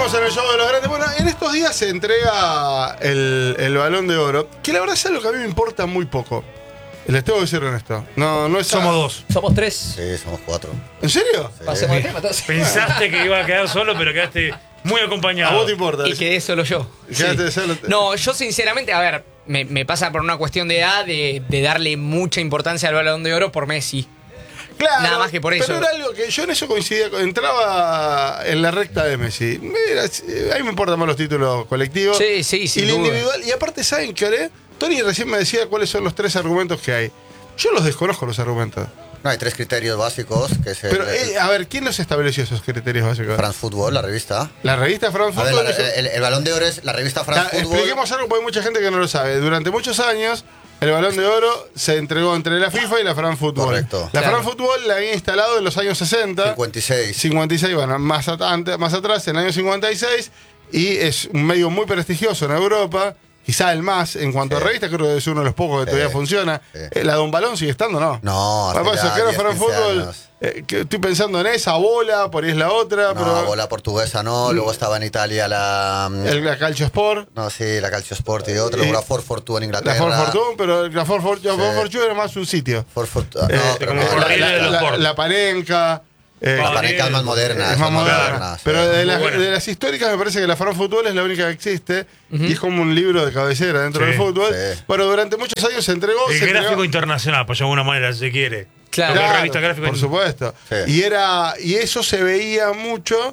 Seguimos en el show de los grandes. Bueno, en estos días se entrega el Balón de Oro, que la verdad es algo que a mí me importa muy poco. Les tengo que ser honesto. No es Somos dos. Somos tres. Sí, somos 4. ¿En serio? Sí. Pasemos el tema, entonces. Pensaste que iba a quedar solo, pero quedaste muy ¿A acompañado. vos te importa? Y quedé solo yo. Quédate solo. No, yo sinceramente, a ver, me pasa por una cuestión de edad de darle mucha importancia al Balón de Oro por Messi. Claro, Nada más que por eso. Pero era algo que yo en eso coincidía. Entraba en la recta de Messi. A mí me importan más los títulos colectivos. Sí, Y sin el duda. individual. Y aparte, ¿saben qué haré? Tony recién me decía cuáles son los 3 argumentos que hay. Yo los desconozco, los argumentos. No, hay 3 criterios básicos, que es Pero, a ver, ¿quién los estableció esos criterios básicos? France Football, la revista. La revista France A ver, Football. el Balón de Oro es la revista France Football. Expliquemos algo porque hay mucha gente que no lo sabe. Durante muchos años, el Balón de Oro se entregó entre la FIFA y la France Football. Correcto. La Claro. France Football la había instalado en los años 60. 56. 56, bueno, más atrás, en el año 56. Y es un medio muy prestigioso en Europa. Quizá el más, en cuanto a revistas, creo que es uno de los pocos que todavía funciona. Sí. ¿La Don Balón sigue estando no? No, hace Bueno, ya eso, que era 10, France 15 Football. años. Que estoy pensando en esa, Bola, por ahí es la otra. No, pero bola portuguesa no, luego estaba en Italia la Calcio Sport. no, sí, la Calcio Sport y otra, luego la Ford Fortune en La Inglaterra. Ford Fortune, pero la Ford Fortune era más un sitio. Ford Fortune. como corriente de los Ford. La Panenka. La Panenka es más moderna. Es más moderna. sí. Pero de Muy buena. las históricas me parece que la France Football es la única que existe. Y es como un libro de cabecera dentro Sí, del fútbol. sí. Pero durante muchos años se entregó. El se gráfico entregó- internacional, pues de alguna manera, si se quiere. Claro. Porque Claro, revista gráfico por supuesto. Sí. Y eso se veía mucho.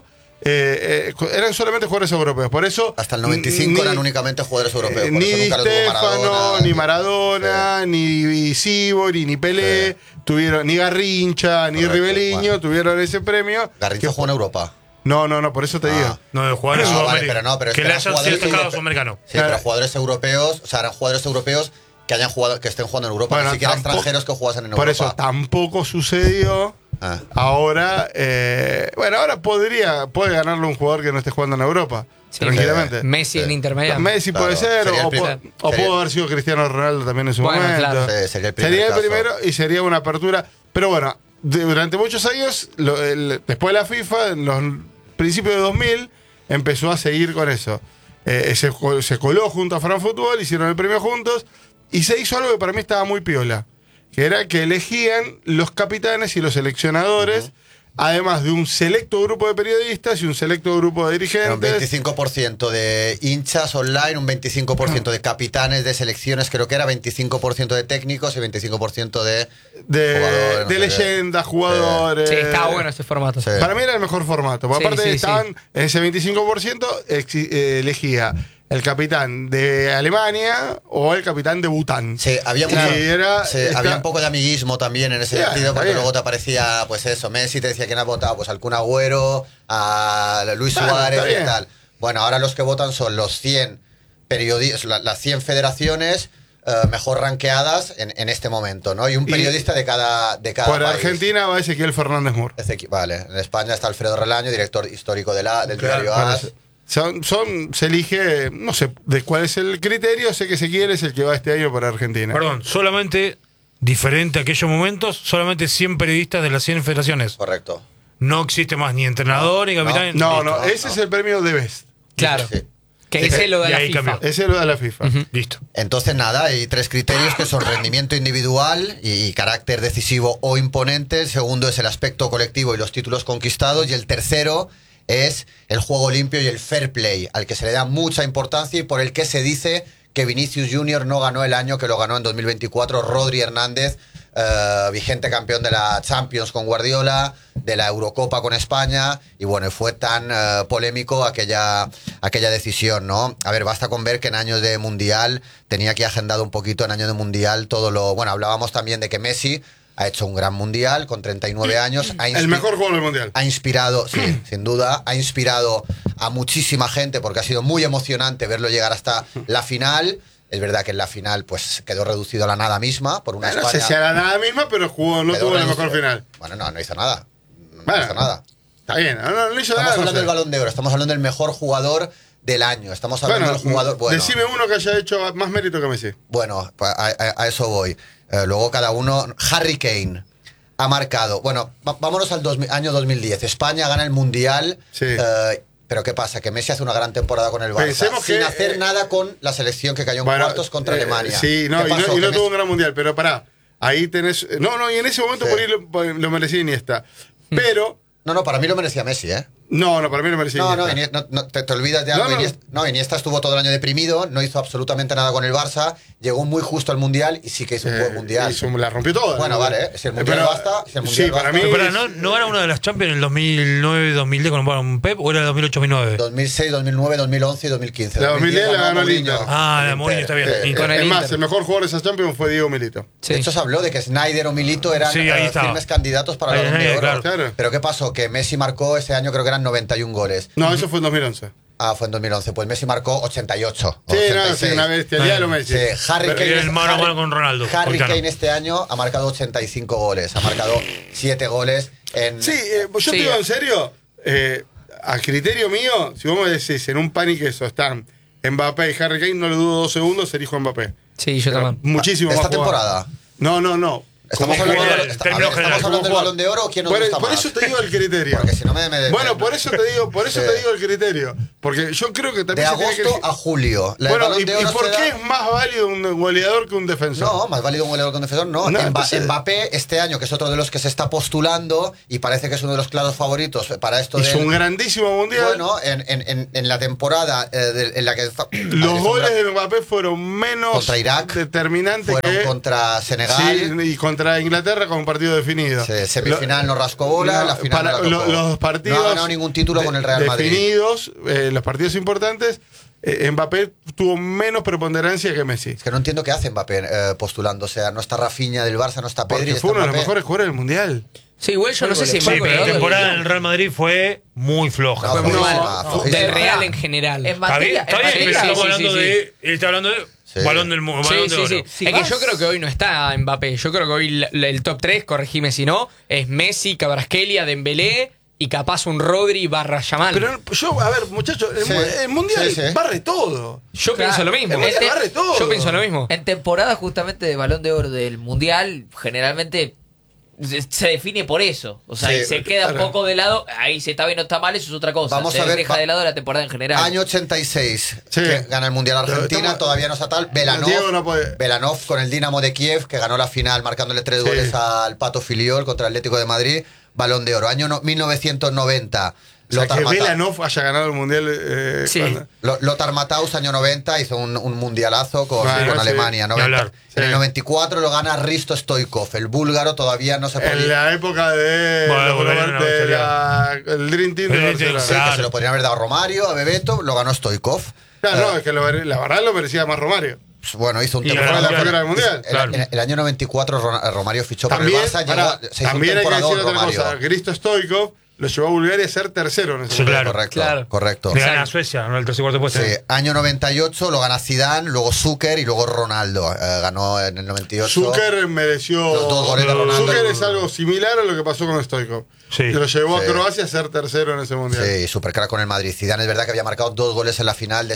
Eran solamente jugadores europeos. Por eso. Hasta el 95 eran únicamente jugadores europeos. Por Ni eso Di nunca los tuvo Stefano, ni sí. Maradona, ni Sibori, ni Pelé, tuvieron, ni Garrincha, ni Correcto, Riveliño, bueno. tuvieron ese premio. Garrincha jugó en Europa. No, por eso te digo. No, de jugadores No, vale, sudamericanos. pero no, pero es que que le eran hayan jugadores sido sacados europeos. sudamericanos. Sí, pero jugadores europeos, o sea, eran jugadores europeos que hayan jugado, que estén jugando en Europa, Bueno, ni siquiera tampoco- extranjeros que jugasen en Por Europa. eso tampoco sucedió. Ah. Ahora, ahora puede ganarlo un jugador que no esté jugando en Europa. Sí. Tranquilamente. Messi en Inter Miami. Messi Claro, puede ser, sería el o primer- pudo sería- haber sido Cristiano Ronaldo también en su Bueno, momento. claro. Sí, sería el primer caso. primero y sería una apertura. Pero bueno, durante muchos años, después de la FIFA, en los principios de 2000, empezó a seguir con eso. Se coló junto a France Football, hicieron el premio juntos y se hizo algo que para mí estaba muy piola, que era que elegían los capitanes y los seleccionadores, además de un selecto grupo de periodistas y un selecto grupo de Era un dirigentes. 25% de hinchas online, un 25% de capitanes de selecciones, creo que era 25% de técnicos y 25% de jugadores, no de sé leyendas, jugadores. Sí, estaba bueno ese formato. Sí. Para mí era el mejor formato. Porque Sí, aparte sí, estaban en ese 25%, elegía el capitán de Alemania o el capitán de Bután. Sí, había, Sí, mucho- era- sí, está- había un poco de amiguismo también en ese Ya, sentido, está porque bien. luego te aparecía, pues eso, Messi te decía quién ha votado, pues al Kun Agüero, a Luis Claro, Suárez está y bien. tal. Bueno, ahora los que votan son los 100 periodistas, las 100 federaciones mejor rankeadas en este momento, ¿no? Y un Y- periodista de cada Por país. Argentina va Ezequiel Fernández Mur. Vale, en España está Alfredo Relaño, director histórico del Claro, diario AS. Se elige, no sé de cuál es el criterio, sé que Ezequiel es el que va este año para Argentina. Perdón, solamente diferente a aquellos momentos, solamente 100 periodistas de las 100 federaciones. Correcto. No existe más ni entrenador ni capitán. No, Listo. ese es el premio de Best. Claro. Sí. Que Sí, ese lo da y la ahí FIFA. cambió. Ese lo da la FIFA. Listo. Entonces, nada, hay 3 criterios que son rendimiento individual y carácter decisivo o imponente. El segundo es el aspecto colectivo y los títulos conquistados. Y el tercero es el juego limpio y el fair play, al que se le da mucha importancia y por el que se dice que Vinicius Junior no ganó el año que lo ganó en 2024 Rodri Hernández, vigente campeón de la Champions con Guardiola, de la Eurocopa con España, y bueno, fue tan polémico aquella decisión, ¿no? A ver, basta con ver que en años de Mundial tenía que agendado un poquito en años de Mundial todo lo... Bueno, hablábamos también de que Messi ha hecho un gran Mundial con 39 años. El mejor jugador del mundial. Ha inspirado, sí, sin duda, ha inspirado a muchísima gente porque ha sido muy emocionante verlo llegar hasta la final. Es verdad que en la final pues quedó reducido a la nada misma por una No España. sé si era nada misma, pero no quedó tuvo la reducido. mejor final. Bueno, no hizo nada. No Bueno, hizo nada. Está bien, no hizo Estamos nada. hablando no sé. del Balón de Oro, estamos hablando del mejor jugador del año. Estamos hablando del jugador. Bueno, decime uno que haya hecho más mérito que Messi. Bueno, a eso voy. Luego cada uno. Harry Kane ha marcado. Bueno, vámonos al año 2010. España gana el Mundial. Sí. Pero ¿qué pasa? Que Messi hace una gran temporada con el Barça Pensemos sin que, hacer nada con la selección que cayó en cuartos contra Alemania. Sí, no, ¿Qué y no, pasó? y no Que tuvo un Messi- gran mundial, pero pará. Ahí tenés. No, y en ese momento Sí. por ahí lo merecía Iniesta. Pero. No, para mí lo merecía Messi, ¿eh? No, para mí lo merecía No, Iniesta. te olvidas de algo. Iniesta estuvo todo el año deprimido, no hizo absolutamente nada con el Barça, llegó muy justo al Mundial y sí que hizo un buen Mundial. La rompió toda. Bueno, vale, si el Mundial Pero- basta, si el Mundial sí, para basta. mí. Pero pará, ¿no gana una de las Champions en el 2009-2010 con Pep o era el 2008-2009? 2006, 2009, 2011 y 2015. La 2010 la ganó el Mourinho. Inter. Ah, la Mourinho está bien. Sí. Inter. Con el Es más, Inter. el mejor jugador de esa Champions fue Diego Milito. Sí. De hecho, se habló de que Snyder o Milito eran Sí, ahí estaba. firmes candidatos para el Ahí, Balón de ahí, Oro. claro. Pero ¿qué pasó? Que Messi marcó ese año, creo que eran 91 goles. No, eso fue en 2011. Ah, fue en 2011. Pues Messi marcó 88. Sí, 86. no, sí, una bestialidad lo Messi. Sí, Harry Pero- Kane, el mano a mano con Ronaldo, Harry Cristiano. Kane este año ha marcado 85 goles. Ha marcado 7 goles en. Sí, yo Sí. te digo en serio, a criterio mío, si vos me decís en un pan y queso están Mbappé y Harry Kane, no lo dudo 2 segundos, elijo a Mbappé. Sí, yo también. Muchísimo ¿Esta más jugador. temporada? No. ¿Estamos Como hablando, jugador. general, términos generales, ¿estamos hablando del como Balón de Oro o quién nos Por, gusta por más? eso te digo el criterio. Porque si no Bueno, por eso te digo Sí. el criterio. Porque yo creo que De también se tiene que agosto elegir- a julio. La del Bueno, Balón ¿y de Oro por se qué da- es más válido un goleador que un defensor? No, más válido un goleador con defensor, no. No, entonces- Mbappé este año, que es otro de los que se está postulando y parece que es uno de los claros favoritos para esto Hizo de... un grandísimo mundial. Bueno, en la temporada en la que... Los goles de Mbappé fueron menos Contra Irak, determinantes fueron que contra Senegal. sí, y contra Inglaterra con un partido definido. Sí, semifinal no rascó bola, la final no la tocó. los partidos No ha ganado ningún título con el Real Madrid. definidos, los partidos importantes, Mbappé tuvo menos preponderancia que Messi. Es que no entiendo qué hace Mbappé postulando. O sea, no está Rafinha del Barça, no está Pedri. Porque está fue uno de los Mbappé. mejores jugadores del mundial. Sí, igual yo no sé si Sí, Mbappé pero la es temporada en el Real Madrid fue muy floja. No, fue muy no, mal. no, Del no. Real en general. En Está bien, materia, está bien, pero sí, estamos sí, hablando sí, de. Él está hablando de Sí. balón del balón de Sí, oro. sí. Si Es que vas- yo creo que hoy no está Mbappé. Yo creo que hoy el top 3, corregime si no, es Messi, Kvaratskhelia, Dembélé y capaz un Rodri barra Yamal. Pero yo, a ver, muchachos, Sí, el mundial sí, sí. barre todo. yo Claro. pienso lo mismo. El mundial barre todo. Yo pienso lo mismo. En temporada justamente de Balón de Oro del Mundial, generalmente se define por eso. O sea, Sí, y se queda un claro. poco de lado. Ahí si está bien o está mal, eso es otra cosa. Vamos se a ver, deja de lado la temporada en general. Año 86, Sí. que gana el Mundial Pero Argentina, estamos- todavía no está tal. Diego no puede. Belanov con el Dinamo de Kiev, que ganó la final marcándole 3 Sí. goles al Pato Filiol contra el Atlético de Madrid. Balón de Oro. Año 1990. O sea, Lothar que Matthaus- Belanov haya ganado el mundial. Sí. Lothar Matthaus, año 90, hizo un mundialazo con Vale, sí. Alemania. Ni 90. hablar. En el Sí. 94 lo gana Risto Stoikov, el búlgaro, todavía no se En podía... la época de, Bueno, los bueno, Robert- no, de sería- el Dream Team de El Dream Team, Barcelona. Sí, claro. que se lo podrían haber dado a Romario, a Bebeto, lo ganó Stoikov. Claro, no, es que la verdad lo merecía más Romario. Bueno, hizo un Y temporada. ganó la primera del Mundial, claro. En el año 94 Romario fichó por el También, Barça, pará, se hizo un también hay que decir temporadón otra Romario. cosa. Cristo Stoikov lo llevó a Bulgaria a ser tercero en ese Sí, mundial. claro. Correcto, Claro. correcto. Le gana a Suecia, no el tercer cuarto puesto. Sí, año 98 lo gana Zidane, luego Zucker y luego Ronaldo. Ganó en el 98. Zucker mereció. Los 2 goles de Ronaldo. Zucker es algo similar a lo que pasó con Stoikov. Sí. Que lo llevó Sí. a Croacia a ser tercero en ese mundial. Sí, supercrack con el Madrid. Zidane es verdad que había marcado 2 goles en la final de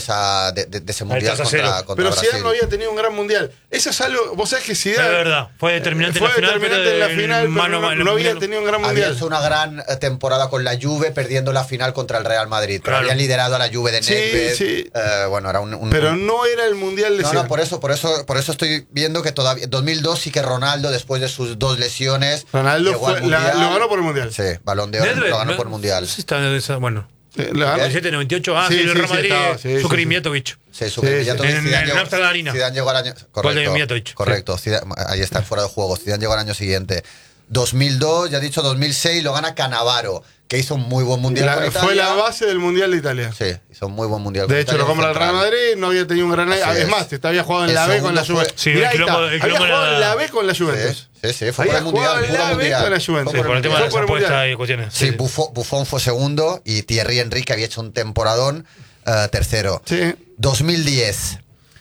ese mundial 3-0. contra Pero Brasil. Zidane no había tenido un gran mundial. Eso es algo. Vos sabés que Es Zidane. verdad, fue determinante en fue la final. determinante pero en la el final, pero mano a no, mano, no había mundial. tenido un gran Había mundial. hecho una gran temporada con la Juve, perdiendo la final contra el Real Madrid. Pero Claro. había liderado a la Juve de Sí, Nedved. sí. Bueno, era un Pero no era el mundial de No, Zidane. no, por eso estoy viendo que todavía 2002 sí que Ronaldo, después de sus 2 lesiones, Ronaldo llegó al lo Mundial. ganó por el mundial. Sí, Balón de Oro, Nedved, lo ganó ¿no? por Mundial. Sí, está en esa- bueno. Lo ganó. 97, 98. Ah, Sí, sí, el sí, Real sí, Madrid. estaba, sí, Sucre sí, y sí. Mijatovic. Sí, Sí, Zidane sí. En Amsterdam Arena. Zidane llegó al año... Gol de Correcto, Mijatovic. correcto. Ahí está, fuera de juego. Zidane llegó al año siguiente. 2002, ya he dicho, 2006 lo gana Cannavaro, que hizo un muy buen Mundial con Italia. Fue la base del mundial de Italia. Sí, hizo un muy buen Mundial con De hecho, Italia, lo compra el un Real central. Madrid, no había tenido un gran. Así Es es. más, te había jugado en El la B con la segundo Juventus. fue- Sí, Mirá, el ahí está. quilombo- el Había quilombo jugado era- en la B con la Juventus. Sí, sí, fue por Había el Mundial. jugado en fue por la el B Mundial. con la Juventus. Sí, por el tema de Fue las por el apuestas Mundial. y cuestiones. Sí, Buffon fue segundo y Thierry Henry, que había hecho un temporadón, tercero. Sí. 2010,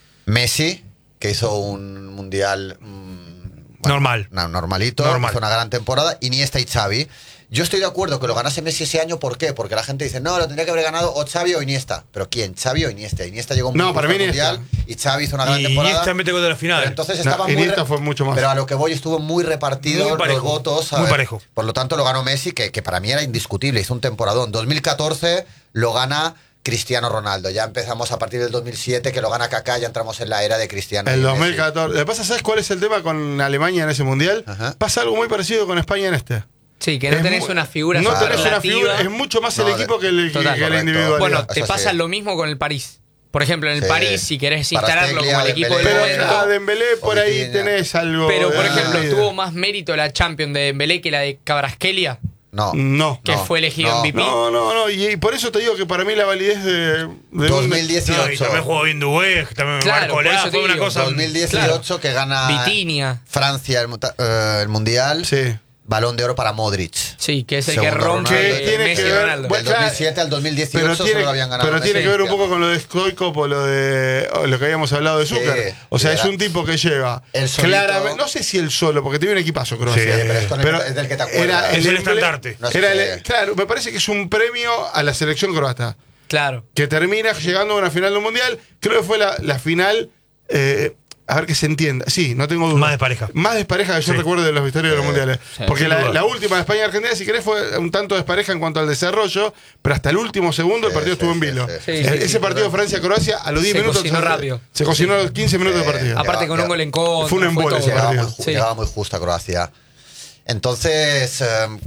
Messi, que hizo un mundial Normal. normalito, Normal. hizo una gran temporada. Iniesta y Xavi. Yo estoy de acuerdo que lo ganase Messi ese año, ¿por qué? Porque la gente dice, no, lo tendría que haber ganado o Xavi o Iniesta. ¿Pero quién? ¿Xavi o Iniesta? Iniesta llegó No, para mí al Mundial y Xavi hizo una gran Y temporada. Iniesta mete gol de la final. Pero entonces No, estaba muy Iniesta fue mucho más. Pero a lo que voy, estuvo muy repartido Muy parejo, los votos. muy parejo. Por lo tanto, lo ganó Messi, que para mí era indiscutible. Hizo un temporadón. 2014 lo gana Cristiano Ronaldo. Ya empezamos a partir del 2007, que lo gana Kaká, ya entramos en la era de Cristiano. El y Messi. 2014. Lo que pasa, ¿sabes cuál es el tema con Alemania en ese mundial? Ajá. Pasa algo muy parecido con España en este. Sí, que no Es tenés muy- una figura No tenés una superlativa. figura, es mucho más el No, equipo que el total, individual. correcto. Bueno, Eso te pasa sí. lo mismo con el París. Por ejemplo, en el Sí. París, si querés Para instalarlo como el Steglia, equipo del Dembélé. pero momento. a Dembélé por ahí Vitinha. tenés algo. Pero, por de- ejemplo, de- tuvo más mérito la Champions de Dembélé que la de Kvaratskhelia, No. No. que fue elegido no. MVP. No, y por eso te digo que para mí la validez de 2018. No, y también jugó bien Dubé, también Claro, marcó por eso te fue una digo, cosa. 2018 que gana Vitinha. Francia el Mundial. Sí. Balón de oro para Modric. Sí, que es el Segundo que rompe Ronaldo. Que tiene Messi que y ver- Ronaldo. bueno, Del 2007 al 2018 solo habían ganado. pero tiene Messi. que ver un poco con lo de Stoikov o lo que habíamos hablado de Sí, Zucker. O sea, es era- un tipo que lleva El solito. claramente, no sé si el solo, porque tiene un equipazo Croacia. Sí, pero es con el- es del que te acuerdas. Es el emble- estandarte. No era sé. claro, me parece que es un premio a la selección croata. Claro. Que termina llegando a una final del mundial. Creo que fue la final. A ver que se entienda. Sí, no tengo duda. Más despareja. Más despareja que yo Sí. recuerdo de los historias de los mundiales. sí, Porque sin la, duda. la última de España y Argentina, si querés, fue un tanto despareja en cuanto al desarrollo, pero hasta el último segundo el Sí, partido sí, estuvo en sí, vilo. sí. Sí, Ese sí, partido Francia-Croacia, a los 10 Se minutos. cocinó rápido. Se cocinó a los 15 minutos de Sí. partido. Aparte con un gol en contra. Fue un embole todo. ese partido. Sí. Llegaba muy justa Croacia. Entonces,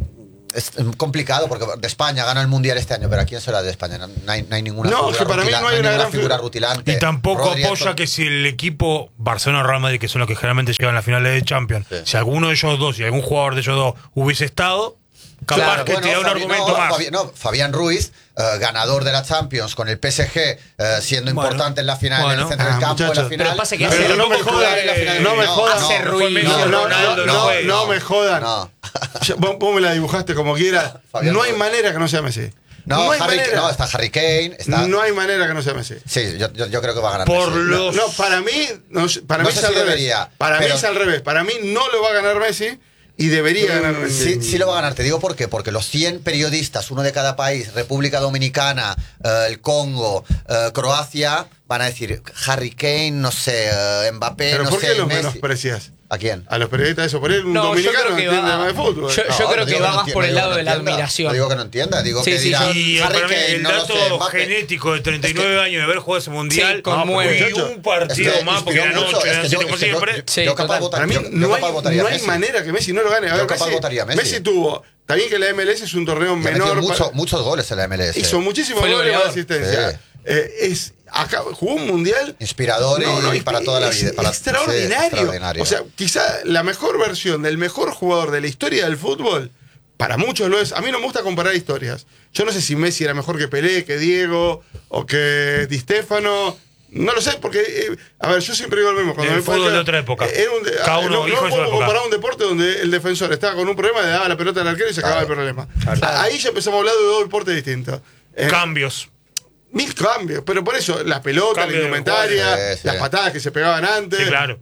es complicado porque de España gana el Mundial este año, pero ¿a quién será de España? No hay ninguna No, figura que para mí no hay una ninguna gran figura figura. rutilante. Y tampoco Rodri, apoya Anton- que si el equipo Barcelona o Real Madrid, que son los que generalmente llegan a las finales de Champions, Sí. si alguno de ellos dos, si algún jugador de ellos dos hubiese estado, capaz Claro, que te da un argumento más. Fabián Ruiz, ganador de la Champions con el PSG, siendo Bueno. importante en la final, en Bueno. el centro del campo, en la Muchachos. final. Pero pasa que Pero hace no me poco jodan, en la final. no me jodan. Hace no, ruido. fue Messi, Ronaldo, no fue. no me jodan. No. Vos me la dibujaste como quieras. Fabián No hay Ruiz. manera que no sea Messi. No, hay manera. está Harry Kane. Está, No hay manera que no sea Messi. Sí, yo creo que va a ganar Por Messi. los- No, para mí, para No mí sé es al si revés. debería, Para mí pero- es al revés. Para mí no lo va a ganar Messi y debería ganar Messi. Sí lo va a ganar, te digo por qué. Porque los 100 periodistas, uno de cada país, República Dominicana, el Congo, Croacia, van a decir Harry Kane, no sé, Mbappé, Pero no ¿por sé, qué los Messi. menosprecias? ¿A quién? A los periodistas de eso. Por él, un No, yo dominicano creo no que entiende va- nada de fútbol. yo No, creo digo que va no más enti- por no el digo lado que de la entienda, admiración. no digo que no entienda, digo Sí, que sí, dirán Y Harry para mí Kane, el no lo dato sé, Mbappé. genético de 39 años de haber jugado ese mundial Sí, conmueve. y Muchacho, un partido Es que más porque inspiró eran mucho, 8, es eran que 7 yo- como es que yo- siempre. Sí, yo capaz total. Para mí votaría- no yo hay, capaz votaría no hay Messi. manera que Messi no lo gane. A ver, Yo capaz votaría Messi. Messi tuvo. Está bien que la MLS es un torneo Y ha metido menor. muchos goles en la MLS. Hizo muchísimos Fue el goles de goleador. asistencia. Sí. Jugó un mundial. Inspirador y para toda la vida. Es extraordinario. Sí, extraordinario. O sea, quizá la mejor versión del mejor jugador de la historia del fútbol, para muchos lo es. A mí no me gusta comparar historias. Yo no sé si Messi era mejor que Pelé, que Diego o que Di Stéfano. No lo sé, porque, a ver, yo siempre digo lo mismo. Cuando El me fútbol pongo- de otra época. Era Cada uno no hijo de su puedo época. comparar un deporte donde el defensor estaba con un problema, le daba la pelota al arquero y se acababa el problema. Ahí ya empezamos a hablar de dos deportes distintos. Cambios. Mil cambios, pero por eso, la pelota, Cambio la de indumentaria, juego, sí, sí. las patadas que se pegaban antes. Sí, claro.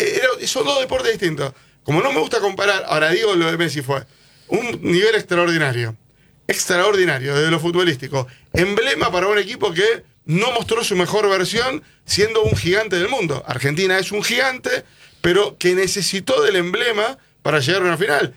Son dos deportes distintos. Como no me gusta comparar, ahora digo lo de Messi fue un nivel extraordinario. Extraordinario desde lo futbolístico. Emblema para un equipo que no mostró su mejor versión siendo un gigante del mundo. Argentina es un gigante, pero que necesitó del emblema para llegar a una final.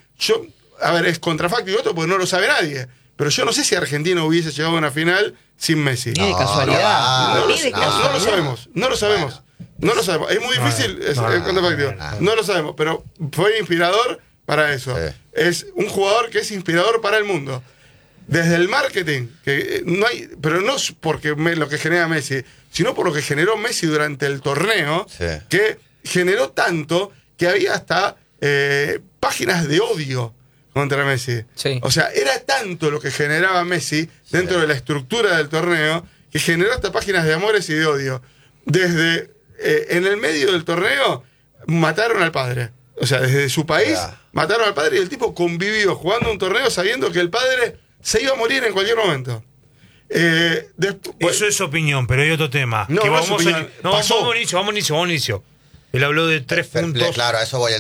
A ver, es contrafáctico esto porque no lo sabe nadie. Pero yo no sé si Argentina hubiese llegado a una final sin Messi. Ni de casualidad. No, Ni de no casualidad. lo sabemos, no lo sabemos. No lo sabemos. Es muy difícil, es contrafáctico. No lo sabemos, pero fue inspirador para eso. Sí. Es un jugador que es inspirador para el mundo. Desde el marketing, que no hay, pero no es porque lo que genera Messi, sino por lo que generó Messi durante el torneo, Sí. que generó tanto que había hasta páginas de odio contra Messi. Sí. O sea, era tanto lo que generaba Messi dentro de la estructura del torneo que generó hasta páginas de amores y de odio. Desde en el medio del torneo mataron al padre. O sea, desde su país Ya. mataron al padre y el tipo convivió jugando un torneo sabiendo que el padre se iba a morir en cualquier momento. Eso es opinión, pero hay otro tema. No, que no es vamos opinión. no, Pasó. vamos al inicio. Él habló de 3 Fair play, puntos. claro, a eso voy. El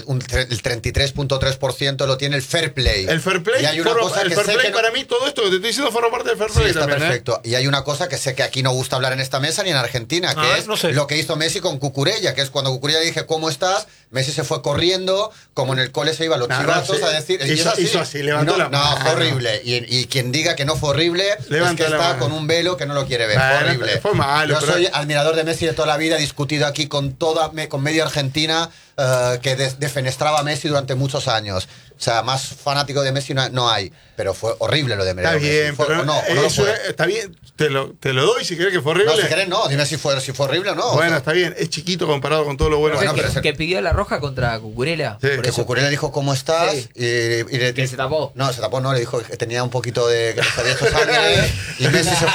33.3% lo tiene el fair play. El fair play, Y hay una cosa el que fair sé play que no- para mí, todo esto que te estoy diciendo forma parte del fair Sí, play está también, perfecto. Y hay una cosa que sé que aquí no gusta hablar en esta mesa ni en Argentina, que Ah, es no sé. lo que hizo Messi con Cucurella, que es cuando Cucurella le dije, ¿cómo estás? Messi se fue corriendo, como en el cole se iba a los No, chivazos sí. a decir... y Hizo- es así. hizo así, levantó no, la mano. No, fue horrible. Y quien diga que no fue horrible Levantó es que la está mano. con un velo que no lo quiere ver. Bueno, Fue horrible. fue malo, Yo pero- soy admirador de Messi de toda la vida, he discutido aquí con media Argentina que defenestraba a Messi durante muchos años. O sea, más fanático de Messi no hay. Pero fue horrible lo de Messi. Está bien, Fue- pero o no lo eso fue. está bien, te lo doy si querés que fue horrible. No, si querés, no. Dime si fue horrible o no. Bueno, O sea, está bien, es chiquito comparado con todo lo bueno. Bueno, que pero hace. que pidió la roja contra Cucurella. Sí. Por que eso. Cucurella dijo, ¿cómo estás? Sí. Y Que se tapó. No, se tapó, no. Le dijo que tenía un poquito de... que les había hecho sangre. Y Messi se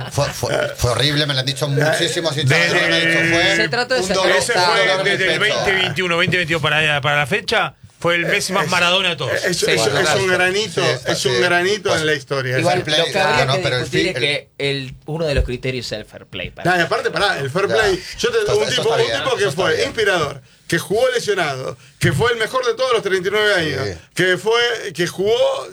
fue horrible, me lo han dicho muchísimos hinchas, me lo han dicho, fue Se trató de un sacar dolor- Ese Está, fue dolor desde el pecho. 2021, 2022 para la fecha. Fue el Messi más Maradona de todos. Eso Sí, es claro. un granito, Sí, está, es un sí. granito Pues, en la historia. Igual fair play, lo que habría no, que pero el discutir fin- es que uno de los criterios es el fair play. Nah, y aparte, pará, el fair Ya. play. Yo te, Esto- un esto tipo, está un bien, tipo que eso está fue bien. inspirador, que jugó lesionado, que fue el mejor de todos los 39 años, Sí. que jugó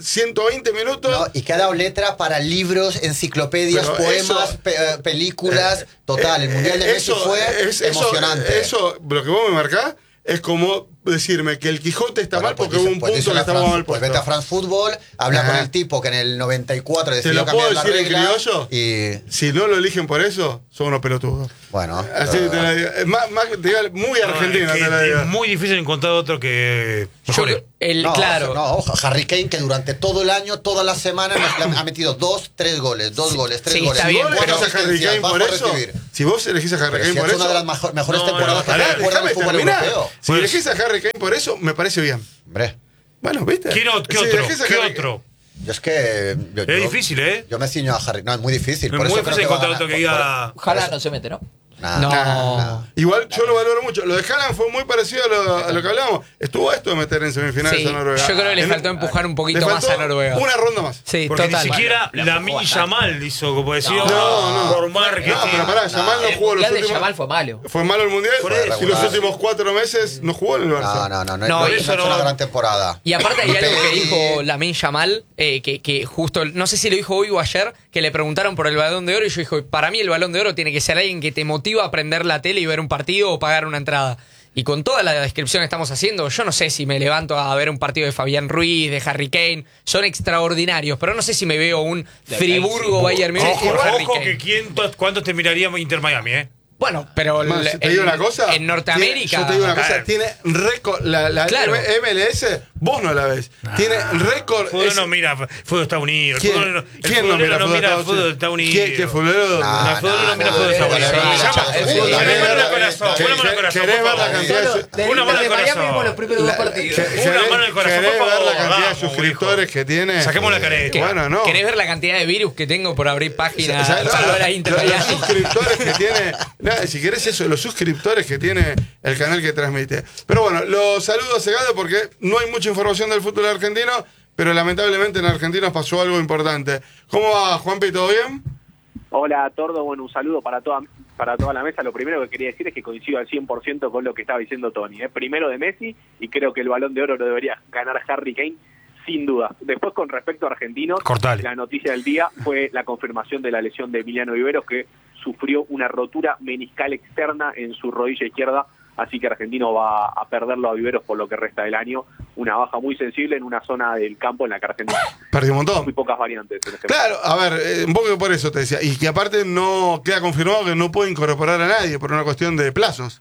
120 minutos. No, y que ha dado letra para libros, enciclopedias, Pero poemas, eso- películas. Total, el Mundial de Messi fue emocionante. Eso, lo que vos me marcás, es como decirme que el Quijote está Bueno, mal pues porque hubo un pues punto que a estaba mal Pues puesto. vete a France Football, habla Ajá. con el tipo que en el 94 ¿Te decidió lo puedo cambiar la decir en regla. criollo? Y Si no lo eligen por eso, son unos pelotudos. bueno, Así te lo digo. Te digo, muy argentino, No, es que te lo digo. es muy difícil encontrar otro que mejore. no, ojo, Harry Kane que durante todo el año, todas las semanas ha metido 2-3 goles, 2 goles, 3 Sí, goles. está Si bien, vos pero- elegís a Harry Kane por bajo eso, recibir. si vos elegís a Harry Pero Kane si por es eso, una de las mejores No, temporadas que no, se recuerda déjame el fútbol terminar. europeo. Si Pues- elegís a Harry Kane por eso, me parece bien. Hombre, Bueno, ¿viste? ¿Qué Si otro? elegís a ¿Qué Harry- otro? yo es que... Es difícil, ¿eh? Yo me ciño a Harry. No, es muy difícil. Es por muy eso creo difícil que va a encontrar otro que ganar. diga. Ojalá no se mete, ¿no? Nah, No. nah. Igual yo lo valoro mucho. Lo de Haaland fue muy parecido a lo que hablábamos. Estuvo esto de meter en semifinales Sí, a Noruega. yo creo que le En- faltó empujar un poquito le más faltó a Noruega. Una ronda más. Sí, Porque total. ni siquiera Bueno, la empujó mini bastante. Yamal hizo, como decía, No. por marketing. No, pero pará, Yamal no El jugó los mundial de últimos... Yamal fue malo. Fue malo el mundial Por y eso. los Regular. últimos 4 meses no jugó en el Barça. No, No, no y ha eso hecho no- una gran temporada. Y aparte hay algo que Y- dijo Lamine Yamal, que justo, no sé si lo dijo hoy o ayer, que le preguntaron por el Balón de Oro y yo dijo, para mí el Balón de Oro tiene que ser alguien que te motiva a prender la tele y ver un partido o pagar una entrada. Y con toda la descripción que estamos haciendo, yo no sé si me levanto a ver un partido de Fabián Ruiz, de Harry Kane, son extraordinarios, pero no sé si me veo un Friburgo Bayern Múnich Ojo, con Harry ojo Kane. que ¿cuántos te miraría Inter Miami, eh? Bueno, pero Más, te digo una cosa. en Norteamérica. Yo te digo una cosa. Claro. Tiene récord. La Claro. MLS, vos no la ves. Tiene récord. Fútbol es- no mira fútbol de Estados Unidos. ¿Quién, El ¿quién no mira fútbol de Estados Unidos. ¿Qué futbolero? No, el fútbol no mira fútbol de Estados Unidos. ¿Querés Una mano ver al corazón. ¿Querés- Una mano al corazón. querés por ver la favor. cantidad de Solo Una mano al Miami corazón. vimos los primeros dos partidos. Una mano al corazón, ¿Querés por ver la favor, cantidad de vamos, suscriptores que tiene? Saquemos la careta. Bueno, no. ¿Querés ver la cantidad de virus que tengo por abrir páginas ¿Sabes? para ver a Inter Los Miami? suscriptores que tiene. Nada, si querés eso, los suscriptores que tiene el canal que transmite. Pero bueno, los saludo a Segado porque no hay mucha información del fútbol argentino, pero lamentablemente en Argentina pasó algo importante. ¿Cómo va, Juanpi? ¿Todo bien? Hola, Tordo. Bueno, un saludo para toda la mesa. Lo primero que quería decir es que coincido al 100% con lo que estaba diciendo Tony. Primero de Messi, y creo que el Balón de Oro lo debería ganar Harry Kane, sin duda. Después, con respecto a argentinos, Cortale. la noticia del día fue la confirmación de la lesión de Emiliano Viveros, que sufrió una rotura meniscal externa en su rodilla izquierda, así que Argentino va a perderlo a Viveros por lo que resta del año. Una baja muy sensible en una zona del campo en la que Argentina Perdió un montón. muy pocas variantes. En este Claro, a ver, un poco por eso te decía. Y que aparte no queda confirmado que no puede incorporar a nadie por una cuestión de plazos,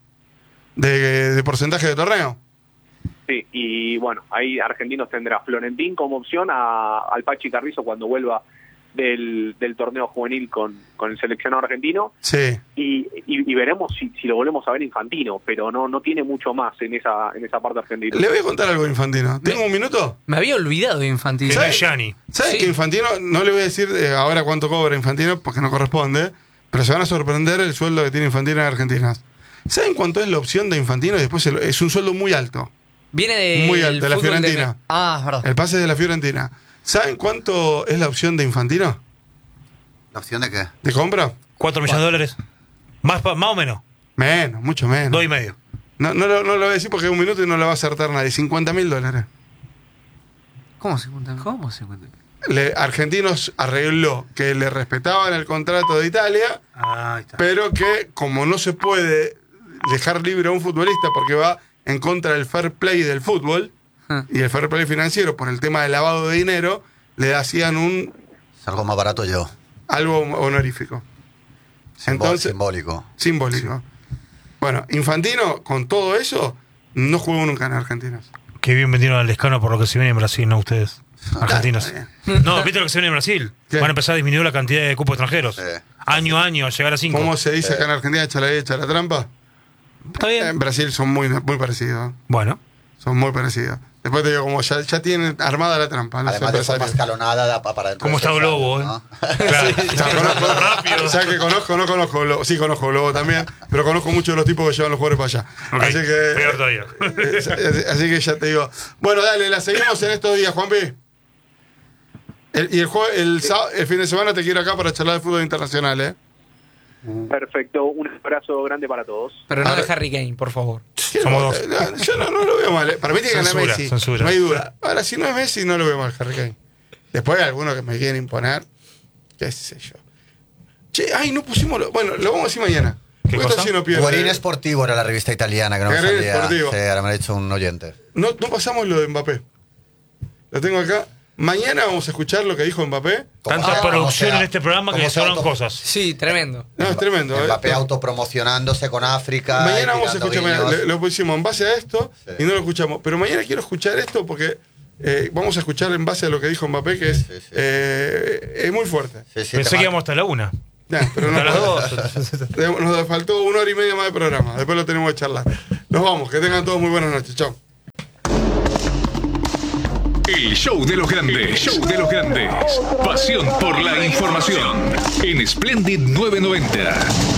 de porcentaje de torneo. Sí, y bueno, ahí Argentinos tendrá Florentín como opción al Pachi Carrizo cuando vuelva del torneo juvenil con el seleccionado argentino, Sí. y veremos si lo volvemos a ver Infantino, pero no tiene mucho más en esa parte argentina. Le voy a contar algo a Infantino. ¿Tengo un minuto? Me había olvidado de Infantino. Que no es Gianni. ¿Sabes Sí. que Infantino, no le voy a decir ahora cuánto cobra Infantino porque no corresponde, pero se van a sorprender el sueldo que tiene Infantino en Argentina? ¿Saben cuánto es la opción de Infantino? Y después es un sueldo muy alto. Viene de Muy alto, de la Fiorentina. verdad. El pase de la Fiorentina. ¿Saben cuánto es la opción de Infantino? ¿La opción de qué? ¿De compra? 4 millones de dólares. Más o menos. Menos, mucho menos. 2,5. No lo voy a decir porque es un minuto y no lo va a acertar nadie. $50.000. ¿Cómo 50? ¿Cómo 50? Argentinos arregló que le respetaban el contrato de Italia, Ahí está. pero que como no se puede dejar libre a un futbolista porque va en contra del fair play del fútbol y el fair play financiero por el tema del lavado de dinero, le hacían Es algo más barato yo. algo honorífico. Entonces, simbólico. Bueno, Infantino, con todo eso, no jugó nunca en Argentinos. Qué bien vendieron al Lescano por lo que se viene en Brasil, ¿no ustedes? Argentinos. No, ¿viste lo que se viene en Brasil? ¿Qué? Van a empezar a disminuir la cantidad de cupos extranjeros. Año a año, a llegar a 5. ¿Cómo se dice acá en Argentina? Echa la trampa. Está bien. En Brasil son muy parecidos. Bueno. Son muy parecidos. Después te digo, como ya tienen armada la trampa. los Además de forma empresarios. escalonada para dentro. ¿Cómo de está 6 Globo? años, ¿no? Claro. O sea que no conozco Globo. Sí, conozco Globo también, pero conozco mucho de los tipos que llevan los jugadores para allá. Ok, Así que. peor todavía. Así que ya te digo. Bueno, dale, la seguimos en estos días, Juanpi. El fin de semana te quiero acá para charlar de fútbol internacional, ¿eh? Perfecto, un abrazo grande para todos. Pero no Ahora- de Harry Kane, por favor. Somos dos. Yo no lo veo mal. Para mí tiene que ganar Censura, Messi. censura. No hay duda. Ahora, si no es Messi, no lo veo mal, Harry Kane. Después hay algunos que me quieren imponer. Qué sé yo. Che, no pusimos. Bueno, lo vamos a decir mañana. ¿Qué Porque cosa? esto sí no pierde. Guarín Esportivo era la revista italiana que no me Guarín salía. Esportivo. Sí, ahora me lo ha dicho un oyente. No pasamos lo de Mbappé. Lo tengo acá. Mañana vamos a escuchar lo que dijo Mbappé. Tanta producción en este programa que como le sobran auto- cosas. Sí, tremendo. No, es tremendo. Mbappé autopromocionándose con África. Mañana y vamos a tirando escuchar, guiños. lo pusimos en base a esto Sí. y no lo escuchamos. Pero mañana quiero escuchar esto porque vamos a escuchar en base a lo que dijo Mbappé, que es, Sí, sí. es muy fuerte. Sí, sí, Pensé te que va- íbamos hasta la 1. Ya, pero no, A las 2. nos faltó 1 hora y media más de programa. Después lo tenemos que charlar. Nos vamos. Que tengan todos muy buenas noches. Chao. El show de los grandes. Show de los grandes. Pasión por la información. En Splendid 990.